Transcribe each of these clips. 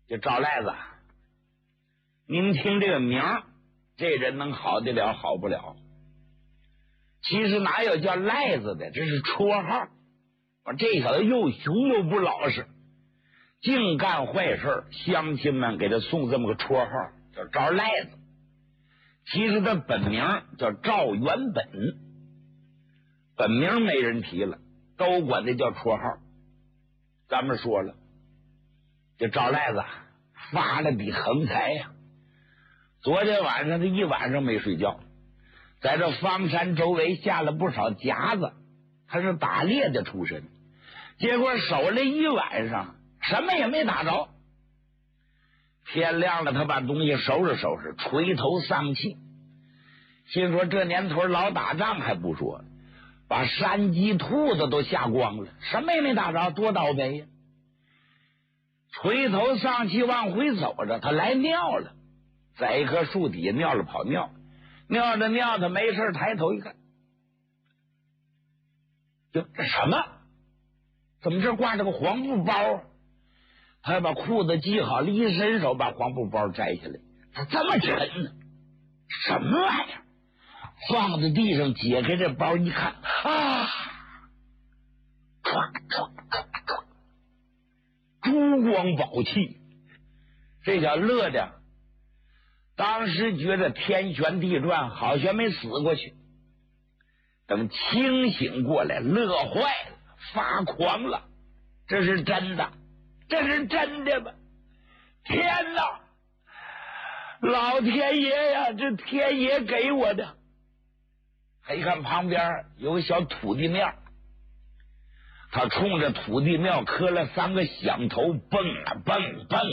这赵赖子，您听这个名，这人能好得了好不了。其实哪有叫赖子的，这是绰号。这小子又凶又不老实，净干坏事，乡亲们给他送这么个绰号，叫赵赖子。其实他本名叫赵元本，本名没人提了，都管他叫绰号。咱们说了，这赵赖子发了笔横财呀！昨天晚上他一晚上没睡觉，在这方山周围下了不少夹子。他是打猎的出身，结果守了一晚上，什么也没打着。天亮了，他把东西收拾收拾，垂头丧气，心说这年头老打仗还不说，把山鸡兔子都下光了，什么也没打着，多倒霉呀！垂头丧气往回走着，他来尿了，在一棵树底下尿了泡尿，尿着尿着没事，抬头一看，这什么？怎么这挂着个黄布包啊？他把裤子系好了，一伸手把黄布包摘下来，他这么沉呢？什么玩意儿？放在地上，解开这包一看，啊，珠光宝气，这叫乐的。当时觉得天旋地转，好像没死过去。等清醒过来，乐坏了，发狂了。这是真的，这是真的吗？天哪！老天爷呀，这天爷给我的。他一看旁边有个小土地庙，他冲着土地庙磕了3个响头，蹦啊蹦蹦。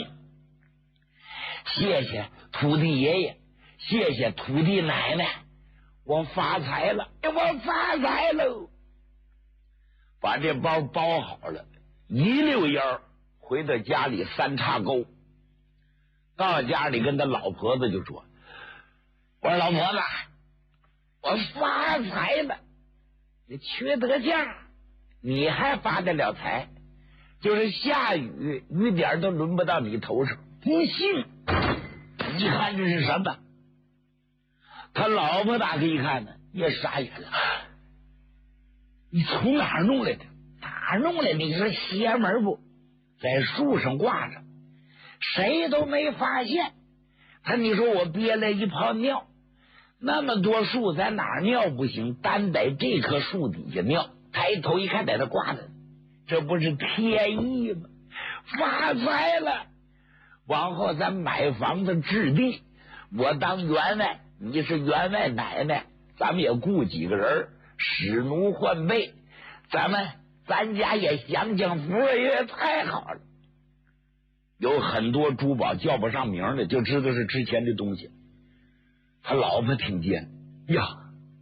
谢谢土地爷爷，谢谢土地奶奶，我发财了，我发财了。把这包包好了，一溜烟回到家里3岔沟。到家里跟他老婆子就说，我说老婆子，我发财了，你缺德劲，你还发得了财？就是下雨，雨点都轮不到你头上。不信，你看这是什么？他老婆大哥一看呢，也傻眼了。你从哪儿弄来的？哪儿弄来？你说邪门不？在树上挂着，谁都没发现。你说我憋了一泡尿，那么多树，在哪儿尿不行，单在这棵树底下尿。抬头一看，在这挂着，这不是天意吗？发财了！往后咱买房子置地，我当员外，你是员外奶奶，咱们也雇几个人，使奴换辈，咱家也享福，也太好了。有很多珠宝叫不上名的，就知道是值钱的东西。他老婆听见呀，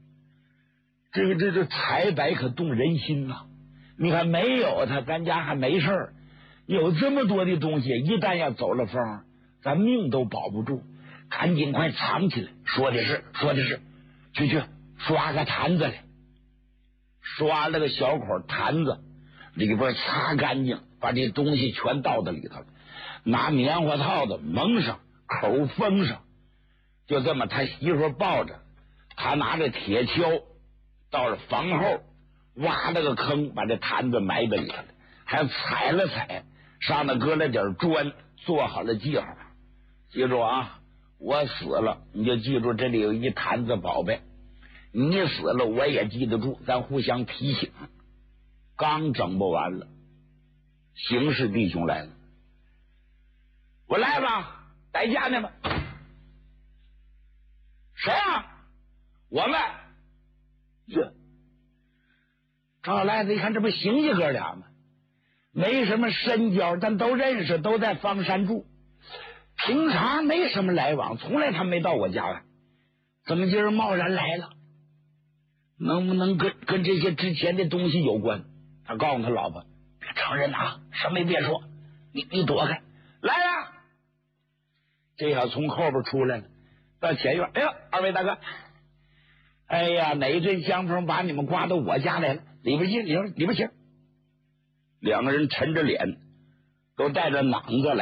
这财百可动人心呐！你看没有他，咱家还没事儿。有这么多的东西，一旦要走了风，咱命都保不住，赶紧快藏起来。说的是，去刷个坛子来，刷了个小口坛子，里边擦干净，把这东西全倒到里头了，拿棉花套子蒙上，口封上。就这么，他媳妇抱着，他拿着铁锹到了房后挖了个坑，把这坛子埋在里头了，还踩了踩，上头搁了点砖，做好了记号。记住啊，我死了你就记住这里有一坛子宝贝，你死了我也记得住，咱互相提醒。刚整不完了，刑事弟兄来了，我来吧，带家呢吗？谁啊？我们。这赵赖子一看，这不行家哥俩吗？没什么深交，但都认识，都在方山住，平常没什么来往，从来他没到我家来，怎么今儿贸然来了？能不能跟这些值钱的东西有关？他告诉他老婆，别承认啊，什么也别说，你躲开。来呀！这下从后边出来了，到前院。哎呦，二位大哥，哎呀，哪一阵香风把你们刮到我家来了？里边请，里边请。两个人沉着脸，都带着囊子来。